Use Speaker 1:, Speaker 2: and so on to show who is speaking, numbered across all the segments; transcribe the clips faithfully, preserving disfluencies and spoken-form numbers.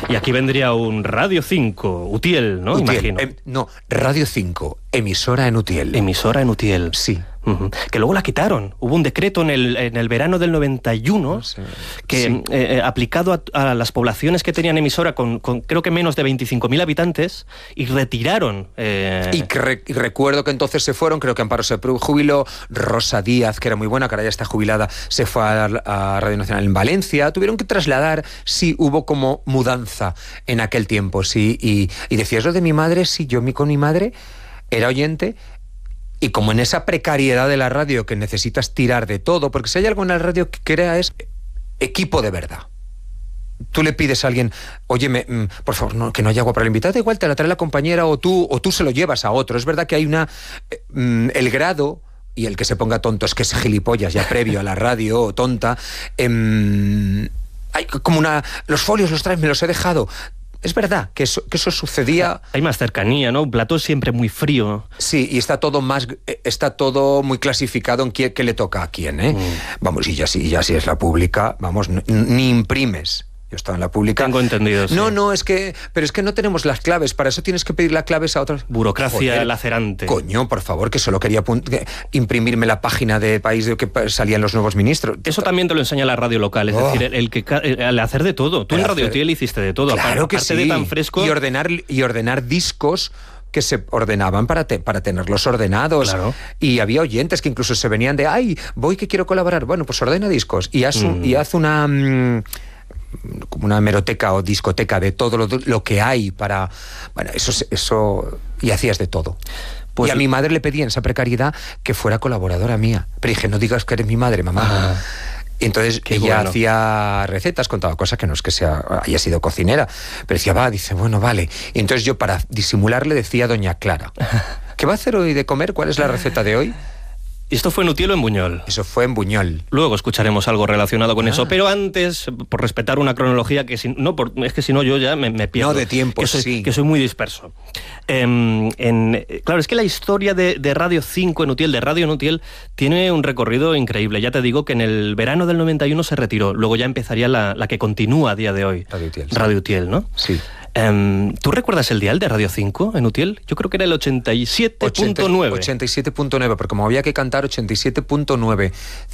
Speaker 1: Y aquí vendría un Radio cinco, Utiel, ¿no?
Speaker 2: Utiel,
Speaker 1: Imagino.
Speaker 2: Eh, no, Radio cinco, emisora en Utiel.
Speaker 1: Emisora en Utiel.
Speaker 2: Sí.
Speaker 1: Uh-huh. Que luego la quitaron. Hubo un decreto en el, en el verano del noventa y uno sí. que, sí. eh, aplicado a, a las poblaciones que tenían emisora con, con creo que menos de veinticinco mil habitantes, y retiraron... Eh...
Speaker 2: Y, que re, y recuerdo que entonces se fueron, creo que Amparo se jubiló, Rosa Díaz, que era muy buena, que ahora ya está jubilada, se fue a, a Radio Nacional en Valencia, tuvieron que trasladar, sí, hubo como mudanza en aquel tiempo, sí, y, y decías lo de mi madre, sí, yo mi, con mi madre era oyente. Y como en esa precariedad de la radio que necesitas tirar de todo, porque si hay algo en la radio que crea es equipo de verdad. Tú le pides a alguien, oye, me, por favor, no, que no haya agua para el invitado, da igual, te la trae la compañera o tú, o tú se lo llevas a otro. Es verdad que hay una... Eh, el grado... Y el que se ponga tonto es que es gilipollas ya previo a la radio o tonta. Eh, hay como una... Los folios los traes, me los he dejado... Es verdad que eso, que eso sucedía...
Speaker 1: Hay más cercanía, ¿no? Un plató siempre muy frío.
Speaker 2: Sí, y está todo más está todo muy clasificado en qué, qué le toca a quién, ¿eh? Mm. Vamos, y ya si, ya si es la pública, vamos, n- ni imprimes. Yo estaba en la pública.
Speaker 1: Tengo entendido, sí.
Speaker 2: No, no, es que... Pero es que no tenemos las claves. Para eso tienes que pedir las claves a otros...
Speaker 1: Burocracia Joder, lacerante.
Speaker 2: Coño, por favor, que solo quería imprimirme la página de país de que salían los nuevos ministros.
Speaker 1: Eso también te lo enseña la radio local. Es oh. decir, el, el que el, el hacer de todo. Tú el en Radio Utiel hiciste de todo.
Speaker 2: Claro
Speaker 1: aparte,
Speaker 2: que sí.
Speaker 1: de tan fresco...
Speaker 2: Y ordenar, y ordenar discos... que se ordenaban para, te, para tenerlos ordenados.
Speaker 1: Claro.
Speaker 2: Y había oyentes que incluso se venían de, ay, voy que quiero colaborar. Bueno, pues ordena discos y haz, un, mm. y haz una... Mmm, como una hemeroteca o discoteca de todo lo, lo que hay para... Bueno, eso... eso y hacías de todo. Pues, y a mi madre le pedí en esa precariedad que fuera colaboradora mía. Pero dije, no digas que eres mi madre, mamá. Ah. Entonces Qué ella bueno. hacía recetas, contaba cosas que no es que sea haya sido cocinera, pero decía, va, dice, bueno, vale. Y entonces yo para disimularle decía a doña Clara, ¿qué va a hacer hoy de comer? ¿Cuál es la receta de hoy?
Speaker 1: ¿Esto fue en Utiel o en Buñol?
Speaker 2: Eso fue en Buñol.
Speaker 1: Luego escucharemos algo relacionado con ah. eso, pero antes, por respetar una cronología que si no, por, es que si no yo ya me, me pierdo.
Speaker 2: No, de tiempo,
Speaker 1: que soy,
Speaker 2: sí.
Speaker 1: Que soy muy disperso. Eh, en, claro, es que la historia de, de Radio cinco en Utiel, de Radio en Utiel, tiene un recorrido increíble. Ya te digo que en el verano del noventa y uno se retiró, luego ya empezaría la, la que continúa a día de hoy.
Speaker 2: Radio Utiel. Sí.
Speaker 1: Radio Utiel, ¿no?
Speaker 2: Sí.
Speaker 1: Um, ¿Tú recuerdas el dial de Radio cinco en Utiel? Yo creo que era el ochenta y siete punto nueve.
Speaker 2: ochenta y siete punto nueve, porque como había que cantar ochenta y siete punto nueve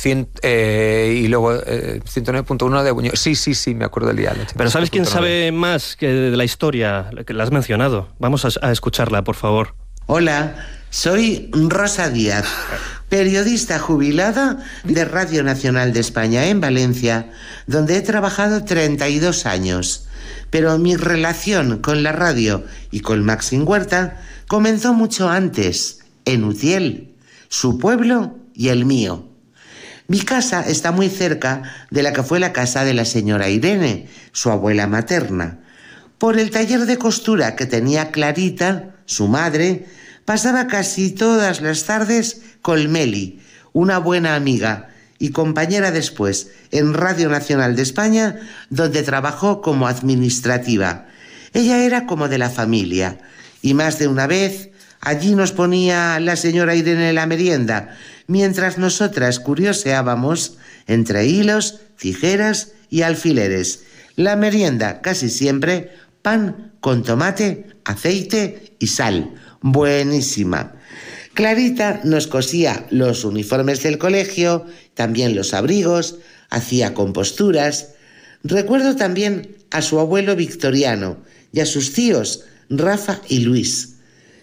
Speaker 2: eh, y luego eh, ciento nueve punto uno de Buñol. Sí, sí, sí, me acuerdo del dial.
Speaker 1: Pero ¿sabes quién sabe más que de la historia? Que la has mencionado. Vamos a, a escucharla, por favor.
Speaker 3: Hola, soy Rosa Díaz, periodista jubilada de Radio Nacional de España en Valencia, donde he trabajado treinta y dos años. Pero mi relación con la radio y con Maxim Huerta comenzó mucho antes, en Utiel, su pueblo y el mío. Mi casa está muy cerca de la que fue la casa de la señora Irene, su abuela materna. Por el taller de costura que tenía Clarita, su madre, pasaba casi todas las tardes con Meli, una buena amiga y compañera después en Radio Nacional de España, donde trabajó como administrativa. Ella era como de la familia, y más de una vez allí nos ponía la señora Irene la merienda, mientras nosotras curioseábamos entre hilos, tijeras y alfileres. La merienda casi siempre pan con tomate, aceite y sal. Buenísima. Clarita nos cosía los uniformes del colegio, también los abrigos, hacía composturas. Recuerdo también a su abuelo Victoriano y a sus tíos Rafa y Luis.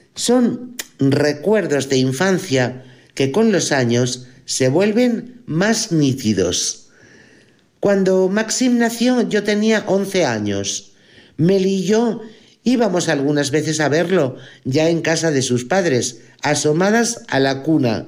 Speaker 3: Son recuerdos de infancia que con los años se vuelven más nítidos. Cuando Maxim nació yo tenía once años. Meli y yo íbamos algunas veces a verlo, ya en casa de sus padres, asomadas a la cuna.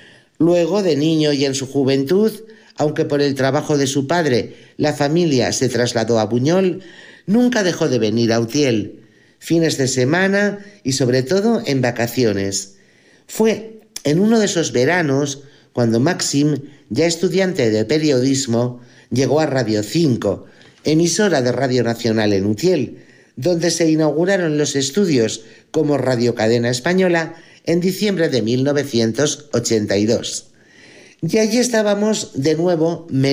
Speaker 3: Luego, de niño y en su juventud, aunque por el trabajo de su padre la familia se trasladó a Buñol, nunca dejó de venir a Utiel, fines de semana y sobre todo en vacaciones. Fue en uno de esos veranos cuando Maxim, ya estudiante de periodismo, llegó a Radio cinco, emisora de Radio Nacional en Utiel, donde se inauguraron los estudios como radiocadena española en diciembre de mil novecientos ochenta y dos. Y allí estábamos de nuevo